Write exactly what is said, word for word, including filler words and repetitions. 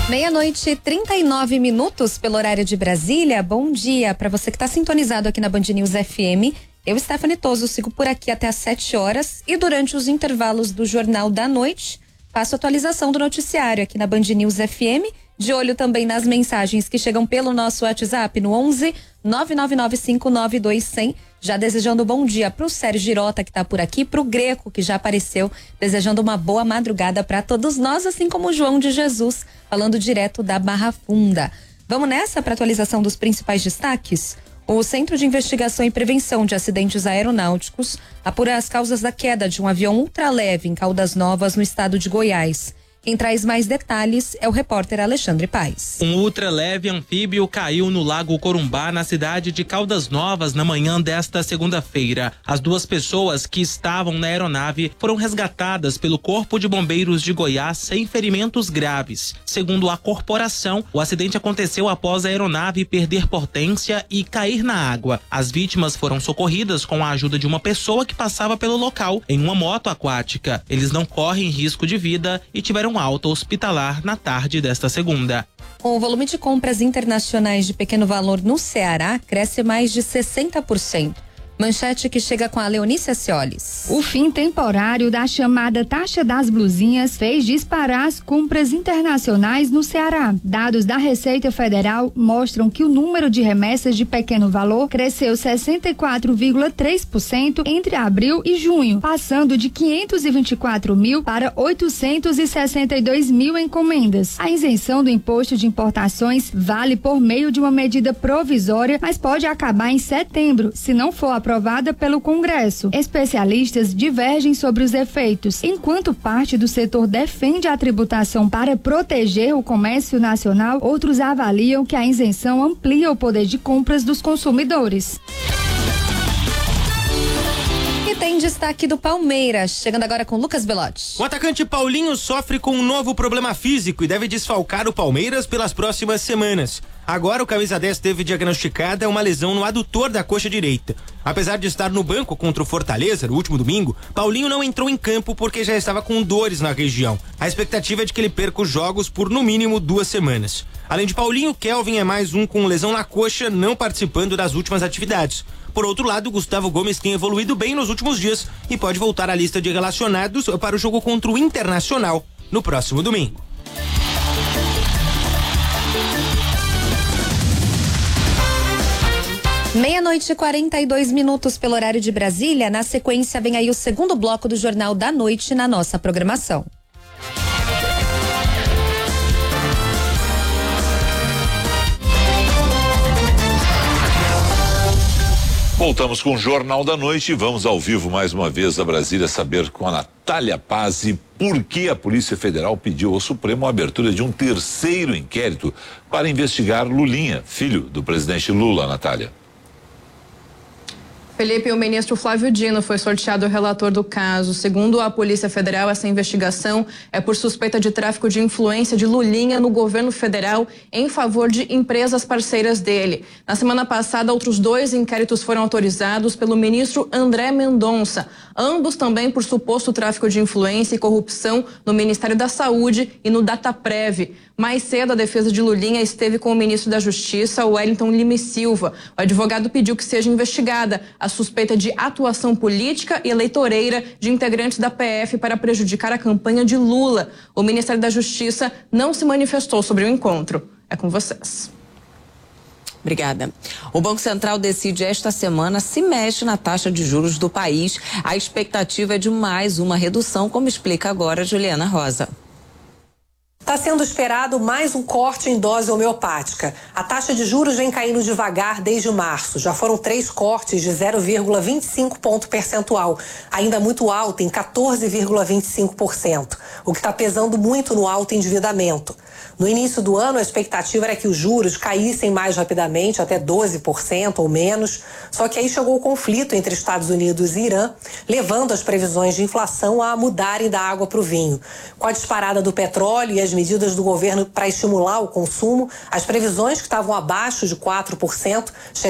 Meia-noite e trinta e nove minutos pelo horário de Brasília. Bom dia para você que está sintonizado aqui na Band News F M. Eu, Stephanie Toso, sigo por aqui até às sete horas e durante os intervalos do Jornal da Noite, faço atualização do noticiário aqui na Band News F M. De olho também nas mensagens que chegam pelo nosso WhatsApp no onze nove nove nove cinco nove dois zero zero. Já desejando bom dia pro Sérgio Girota, que tá por aqui, pro Greco, que já apareceu, desejando uma boa madrugada para todos nós, assim como o João de Jesus, falando direto da Barra Funda. Vamos nessa para atualização dos principais destaques? O Centro de Investigação e Prevenção de Acidentes Aeronáuticos apura as causas da queda de um avião ultraleve em Caldas Novas, no estado de Goiás. Quem traz mais detalhes é o repórter Alexandre Paes. Um ultraleve anfíbio caiu no Lago Corumbá, na cidade de Caldas Novas, na manhã desta segunda-feira. As duas pessoas que estavam na aeronave foram resgatadas pelo Corpo de Bombeiros de Goiás sem ferimentos graves. Segundo a corporação, o acidente aconteceu após a aeronave perder potência e cair na água. As vítimas foram socorridas com a ajuda de uma pessoa que passava pelo local em uma moto aquática. Eles não correm risco de vida e tiveram alta hospitalar na tarde desta segunda. O volume de compras internacionais de pequeno valor no Ceará cresce mais de sessenta por cento. Manchete que chega com a Leonice Ascioles. O fim temporário da chamada taxa das blusinhas fez disparar as compras internacionais no Ceará. Dados da Receita Federal mostram que o número de remessas de pequeno valor cresceu sessenta e quatro vírgula três por cento entre abril e junho, passando de quinhentos e vinte e quatro mil para oitocentos e sessenta e dois mil encomendas. A isenção do imposto de importações vale por meio de uma medida provisória, mas pode acabar em setembro, se não for aprovada pelo Congresso. Especialistas divergem sobre os efeitos. Enquanto parte do setor defende a tributação para proteger o comércio nacional, outros avaliam que a isenção amplia o poder de compras dos consumidores. E tem destaque do Palmeiras, chegando agora com Lucas Belotti. O atacante Paulinho sofre com um novo problema físico e deve desfalcar o Palmeiras pelas próximas semanas. Agora o camisa dez teve diagnosticada uma lesão no adutor da coxa direita. Apesar de estar no banco contra o Fortaleza no último domingo, Paulinho não entrou em campo porque já estava com dores na região. A expectativa é de que ele perca os jogos por no mínimo duas semanas. Além de Paulinho, Kelvin é mais um com lesão na coxa, não participando das últimas atividades. Por outro lado, Gustavo Gomes tem evoluído bem nos últimos dias e pode voltar à lista de relacionados para o jogo contra o Internacional no próximo domingo. Meia-noite e quarenta e dois minutos pelo horário de Brasília. Na sequência, vem aí o segundo bloco do Jornal da Noite na nossa programação. Voltamos com o Jornal da Noite e vamos ao vivo mais uma vez a Brasília saber com a Natália Pazzi por que a Polícia Federal pediu ao Supremo a abertura de um terceiro inquérito para investigar Lulinha, filho do presidente Lula. Natália. Felipe, o ministro Flávio Dino foi sorteado relator do caso. Segundo a Polícia Federal, essa investigação é por suspeita de tráfico de influência de Lulinha no governo federal em favor de empresas parceiras dele. Na semana passada, outros dois inquéritos foram autorizados pelo ministro André Mendonça, ambos também por suposto tráfico de influência e corrupção no Ministério da Saúde e no Dataprev. Mais cedo, a defesa de Lulinha esteve com o ministro da Justiça, Wellington Lima e Silva. O advogado pediu que seja investigada a suspeita de atuação política e eleitoreira de integrantes da P F para prejudicar a campanha de Lula. O Ministério da Justiça não se manifestou sobre o encontro. É com vocês. Obrigada. O Banco Central decide esta semana se mexe na taxa de juros do país. A expectativa é de mais uma redução, como explica agora Juliana Rosa. Está sendo esperado mais um corte em dose homeopática. A taxa de juros vem caindo devagar desde março. Já foram três cortes de zero vírgula vinte e cinco ponto percentual, ainda muito alta, em quatorze vírgula vinte e cinco por cento, o que está pesando muito no alto endividamento. No início do ano, a expectativa era que os juros caíssem mais rapidamente, até doze por cento ou menos, só que aí chegou o conflito entre Estados Unidos e Irã, levando as previsões de inflação a mudarem da água para o vinho. Com a disparada do petróleo e as medidas do governo para estimular o consumo, as previsões que estavam abaixo de quatro por cento